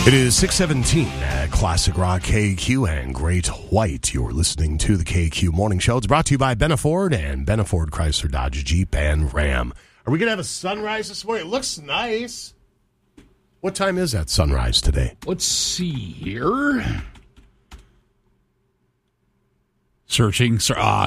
It is 6:17 at Classic Rock KQ and Great White. You're listening to the KQ Morning Show. It's brought to you by Benaford and Benaford Chrysler Dodge Jeep and Ram. Are we going to have a sunrise this morning? It looks nice. What time is that sunrise today? Let's see here. Searching.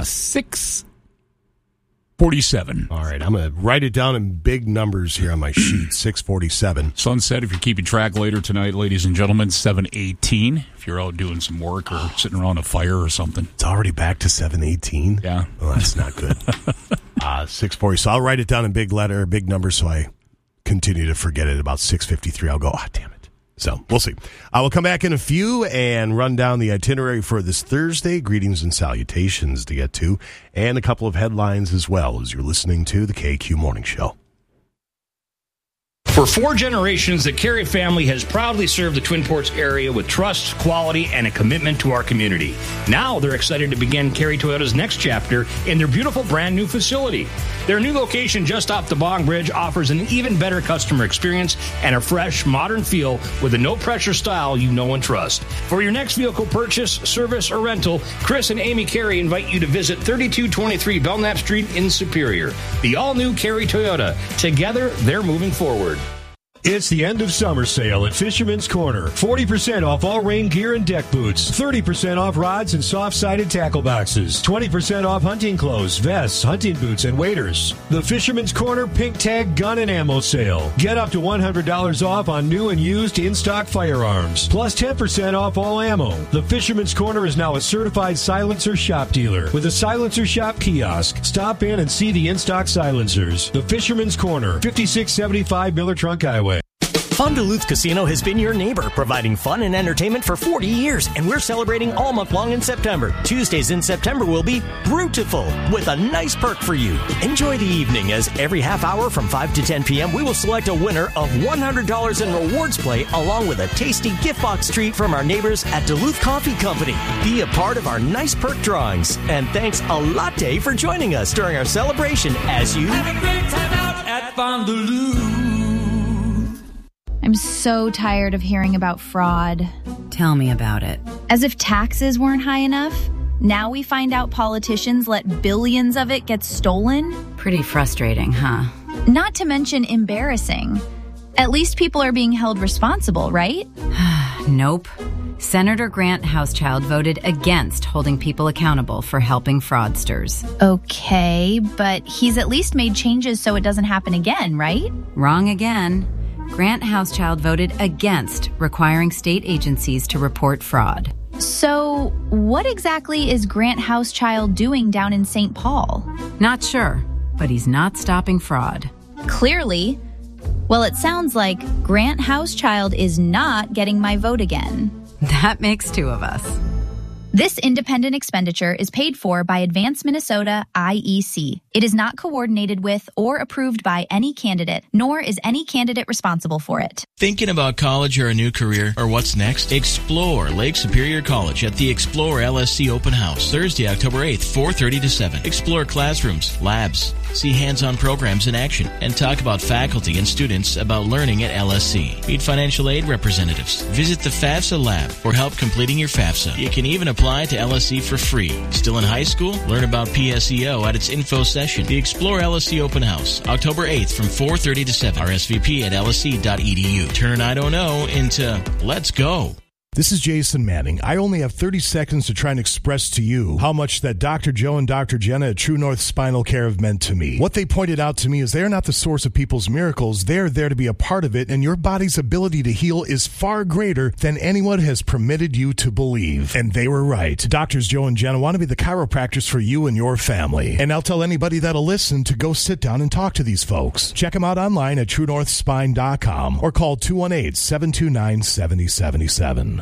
6:47. All right, I'm going to write it down in big numbers here on my sheet, 6:47. Sunset, if you're keeping track later tonight, ladies and gentlemen, 7:18. If you're out doing some work or sitting around a fire or something. It's already back to 7:18? Yeah. Well, that's not good. 6:40. So I'll write it down in big numbers so I continue to forget it. About 6:53, I'll go, damn it. So we'll see. I will come back in a few and run down the itinerary for this Thursday. Greetings and salutations to get to, and a couple of headlines as well as you're listening to the KQ Morning Show. For 4 generations, the Carey family has proudly served the Twin Ports area with trust, quality, and a commitment to our community. Now they're excited to begin Carey Toyota's next chapter in their beautiful brand new facility. Their new location just off the Bong Bridge offers an even better customer experience and a fresh, modern feel with a no-pressure style you know and trust. For your next vehicle purchase, service, or rental, Chris and Amy Carey invite you to visit 3223 Belknap Street in Superior. The all-new Carey Toyota. Together, they're moving forward. It's the end of summer sale at Fisherman's Corner. 40% off all rain gear and deck boots. 30% off rods and soft-sided tackle boxes. 20% off hunting clothes, vests, hunting boots, and waders. The Fisherman's Corner Pink Tag Gun and Ammo Sale. Get up to $100 off on new and used in-stock firearms. Plus 10% off all ammo. The Fisherman's Corner is now a certified silencer shop dealer with a silencer shop kiosk. Stop in and see the in-stock silencers. The Fisherman's Corner, 5675 Miller Trunk Highway. Fun Duluth Casino has been your neighbor, providing fun and entertainment for 40 years, and we're celebrating all month long in September. Tuesdays in September will be Brutiful, with a nice perk for you. Enjoy the evening, as every half hour from 5 to 10 p.m. we will select a winner of $100 in rewards play, along with a tasty gift box treat from our neighbors at Duluth Coffee Company. Be a part of our nice perk drawings, and thanks a latte for joining us during our celebration as you have a great time out at Fun Duluth. I'm so tired of hearing about fraud. Tell me about it. As if taxes weren't high enough, now we find out politicians let billions of it get stolen. Pretty frustrating, huh? Not to mention embarrassing. At least people are being held responsible, right? Nope. Senator Grant Housechild voted against holding people accountable for helping fraudsters. Okay, but he's at least made changes so it doesn't happen again, right? Wrong again. Grant Housechild voted against requiring state agencies to report fraud. So, what exactly is Grant Housechild doing down in St. Paul? Not sure, but he's not stopping fraud. Clearly. Well, it sounds like Grant Housechild is not getting my vote again. That makes 2 of us. This independent expenditure is paid for by Advance Minnesota IEC. It is not coordinated with or approved by any candidate, nor is any candidate responsible for it. Thinking about college or a new career or what's next? Explore Lake Superior College at the Explore LSC Open House, Thursday, October 8th, 4:30 to 7. Explore classrooms, labs, see hands-on programs in action, and talk about faculty and students about learning at LSC. Meet financial aid representatives. Visit the FAFSA lab for help completing your FAFSA. You can even apply to LSC for free. Still in high school? Learn about PSEO at its info session. The Explore LSC Open House, October 8th from 4:30 to 7. RSVP at lsc.edu. Turn I don't know into let's go. This is Jason Manning. I only have 30 seconds to try and express to you how much that Dr. Joe and Dr. Jenna at True North Spinal Care have meant to me. What they pointed out to me is they're not the source of people's miracles. They're there to be a part of it, and your body's ability to heal is far greater than anyone has permitted you to believe. And they were right. Doctors Joe and Jenna want to be the chiropractors for you and your family. And I'll tell anybody that'll listen to go sit down and talk to these folks. Check them out online at TrueNorthSpine.com or call 218-729-7077.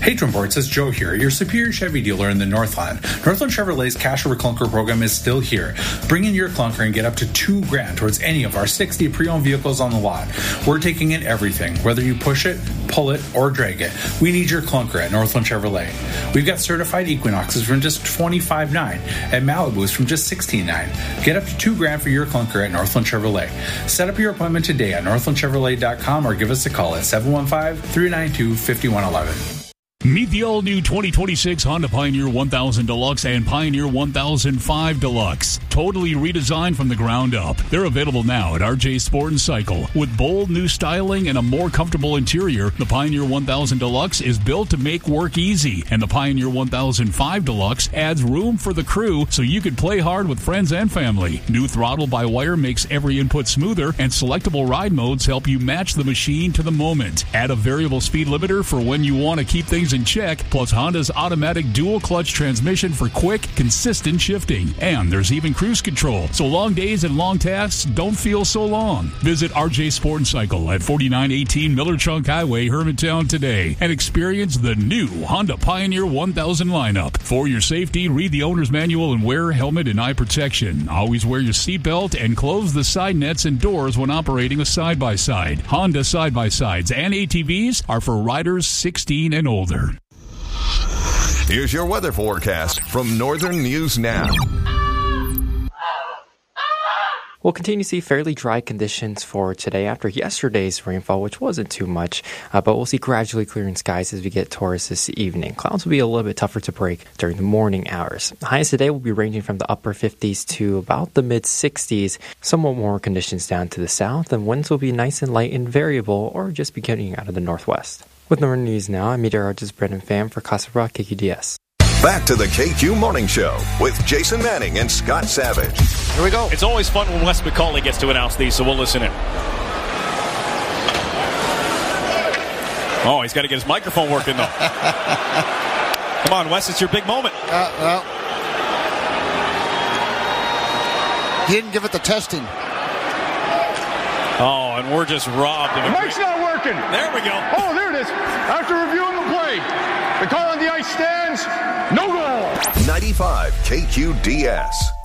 Hey Twin Ports, it's Joe here, your Superior Chevy dealer in the Northland. Northland Chevrolet's Cash Over Clunker program is still here. Bring in your clunker and get up to $2,000 towards any of our 60 pre-owned vehicles on the lot. We're taking in everything, whether you push it, pull it, or drag it. We need your clunker at Northland Chevrolet. We've got certified Equinoxes from just $25,900 and Malibus from just $16,900. Get up to $2,000 for your clunker at Northland Chevrolet. Set up your appointment today at northlandchevrolet.com or give us a call at 715-392-5111. Meet the all-new 2026 Honda Pioneer 1000 Deluxe and Pioneer 1005 Deluxe. Totally redesigned from the ground up. They're available now at RJ Sport & Cycle. With bold new styling and a more comfortable interior, the Pioneer 1000 Deluxe is built to make work easy, and the Pioneer 1005 Deluxe adds room for the crew so you can play hard with friends and family. New throttle-by-wire makes every input smoother, and selectable ride modes help you match the machine to the moment. Add a variable speed limiter for when you want to keep things in check, plus Honda's automatic dual clutch transmission for quick, consistent shifting. And there's even cruise control, so long days and long tasks don't feel so long. Visit RJ Sport & Cycle at 4918 Miller Chunk Highway, Hermantown today and experience the new Honda Pioneer 1000 lineup. For your safety, read the owner's manual and wear helmet and eye protection. Always wear your seatbelt and close the side nets and doors when operating a side-by-side. Honda side-by-sides and ATVs are for riders 16 and older. Here's your weather forecast from Northern News Now. We'll continue to see fairly dry conditions for today after yesterday's rainfall, which wasn't too much, but we'll see gradually clearing skies as we get towards this evening. Clouds will be a little bit tougher to break during the morning hours. The highs today will be ranging from the upper 50s to about the mid-60s, somewhat warmer conditions down to the south, and winds will be nice and light and variable or just beginning out of the northwest. With Northern News Now, I'm meteorologist Brendan Pham for Casa Brava KQDS. Back to the KQ Morning Show with Jason Manning and Scott Savage. Here we go. It's always fun when Wes McCauley gets to announce these, so we'll listen in. Oh, he's got to get his microphone working, though. Come on, Wes, it's your big moment. Well, he didn't give it the testing. Oh, and we're just robbed of it. Mike's not working. There we go. Oh, there it is. After reviewing the play, the call on the ice stands. No goal. 95 KQDS.